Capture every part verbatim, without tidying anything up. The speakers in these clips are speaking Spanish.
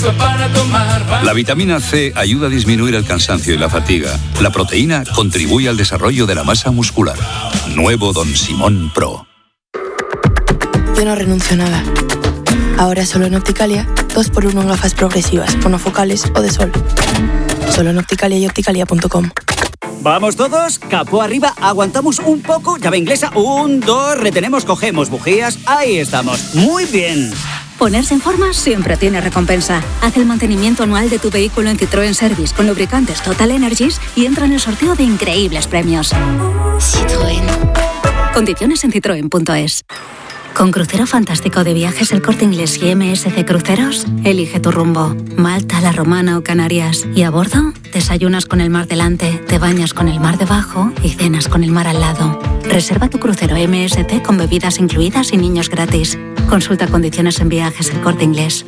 para tomar. La vitamina C ayuda a disminuir el cansancio y la fatiga. La proteína contribuye al desarrollo de la masa muscular. Nuevo Don Simón Pro. Yo no renuncio a nada. Ahora solo en Opticalia, dos por uno en gafas progresivas, monofocales o de sol. Solo en Opticalia y opticalia punto com. Vamos todos, capó arriba, aguantamos un poco, llave inglesa, un, dos, retenemos, cogemos bujías, ahí estamos, muy bien. Ponerse en forma siempre tiene recompensa. Haz el mantenimiento anual de tu vehículo en Citroën Service con lubricantes Total Energies y entra en el sorteo de increíbles premios. Citroën. Condiciones en citroen punto es. Con Crucero Fantástico de Viajes El Corte Inglés y M S C Cruceros, elige tu rumbo. Malta, La Romana o Canarias. Y a bordo, desayunas con el mar delante, te bañas con el mar debajo y cenas con el mar al lado. Reserva tu crucero M S C con bebidas incluidas y niños gratis. Consulta condiciones en Viajes El Corte Inglés.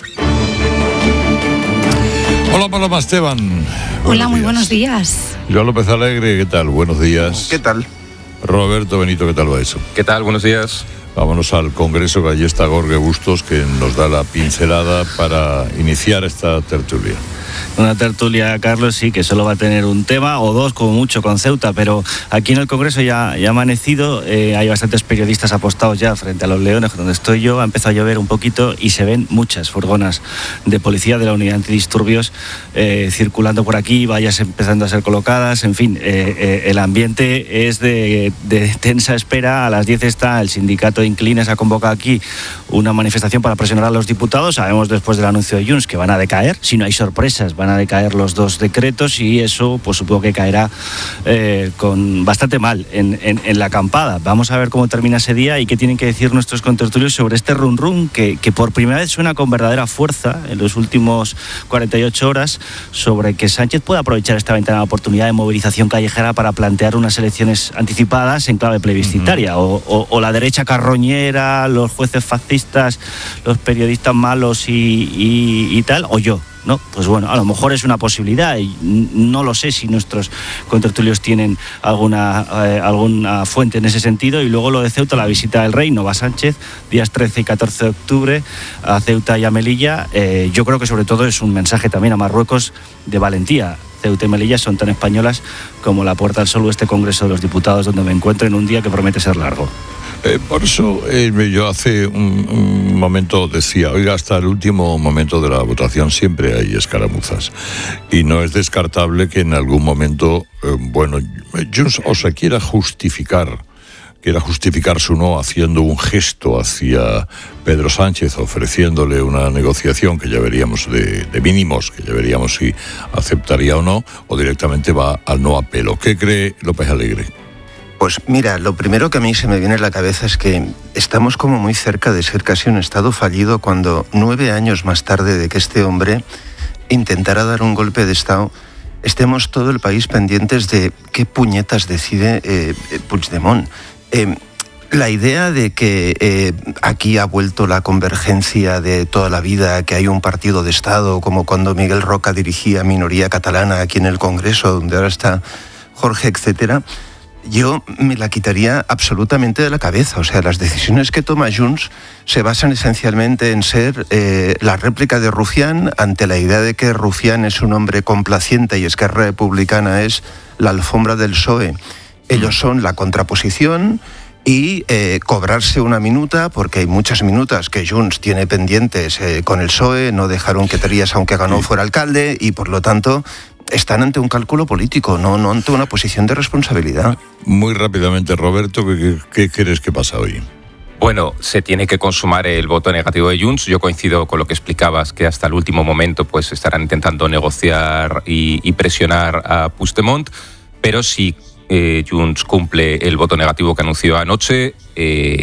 Hola Paloma Esteban. Hola, buenos muy días. buenos días. Joan López Alegre, ¿qué tal? Buenos días. ¿Qué tal? Roberto Benito, ¿qué tal va eso? ¿Qué tal? Buenos días. Vámonos al Congreso, que allí está Jorge Bustos, que nos da la pincelada para iniciar esta tertulia. Una tertulia, Carlos, sí, que solo va a tener un tema o dos, como mucho, con Ceuta, pero aquí en el Congreso ya, ya ha amanecido, eh, hay bastantes periodistas apostados ya frente a los Leones, donde estoy yo, ha empezado a llover un poquito y se ven muchas furgonas de policía de la unidad antidisturbios eh, circulando por aquí, vallas empezando a ser colocadas, en fin, eh, eh, el ambiente es de, de tensa espera. A las diez está el sindicato de Inquilinos, ha convocado aquí una manifestación para presionar a los diputados. Sabemos después del anuncio de Junts que van a decaer, si no hay sorpresas, van a decaer los dos decretos y eso pues supongo que caerá eh, con bastante mal en, en, en la acampada. Vamos a ver cómo termina ese día y qué tienen que decir nuestros contertulios sobre este run run que, que por primera vez suena con verdadera fuerza en los últimos cuarenta y ocho horas sobre que Sánchez puede aprovechar esta ventana de oportunidad de movilización callejera para plantear unas elecciones anticipadas en clave plebiscitaria. Uh-huh. o, o, o la derecha carroñera, los jueces fascistas, los periodistas malos y, y, y tal, o yo. No, pues bueno, a lo mejor es una posibilidad y no lo sé si nuestros contertulios tienen alguna, eh, alguna fuente en ese sentido. Y luego lo de Ceuta, la visita del rey, no va Sánchez, días trece y catorce de octubre a Ceuta y a Melilla. Eh, yo creo que sobre todo es un mensaje también a Marruecos de valentía. Ceuta y Melilla son tan españolas como la Puerta del Sol o este Congreso de los Diputados, donde me encuentro en un día que promete ser largo. Eh, por eso eh, yo hace un, un momento decía, oiga, hasta el último momento de la votación siempre hay escaramuzas y no es descartable que en algún momento, eh, bueno, Junts o se quiera justificar, quiera justificar su no haciendo un gesto hacia Pedro Sánchez, ofreciéndole una negociación que ya veríamos de, de mínimos, que ya veríamos si aceptaría o no, o directamente va al no apelo. ¿Qué cree López Alegre? Pues mira, lo primero que a mí se me viene a la cabeza es que estamos como muy cerca de ser casi un estado fallido cuando nueve años más tarde de que este hombre intentara dar un golpe de estado, estemos todo el país pendientes de qué puñetas decide eh, Puigdemont. Eh, la idea de que eh, aquí ha vuelto la convergencia de toda la vida, que hay un partido de Estado, como cuando Miguel Roca dirigía Minoría Catalana aquí en el Congreso, donde ahora está Jorge, etcétera, yo me la quitaría absolutamente de la cabeza. O sea, las decisiones que toma Junts se basan esencialmente en ser eh, la réplica de Rufián ante la idea de que Rufián es un hombre complaciente y Esquerra Republicana es la alfombra del P S O E. Ellos son la contraposición y eh, cobrarse una minuta, porque hay muchas minutas que Junts tiene pendientes eh, con el P S O E, no dejaron que Trías, aunque ganó, fuera alcalde, y por lo tanto están ante un cálculo político, no, no ante una posición de responsabilidad. Muy rápidamente, Roberto, ¿qué, qué crees que pasa hoy? Bueno, se tiene que consumar el voto negativo de Junts. Yo coincido con lo que explicabas, que hasta el último momento pues estarán intentando negociar y, y presionar a Puigdemont, pero si eh, Junts cumple el voto negativo que anunció anoche, eh,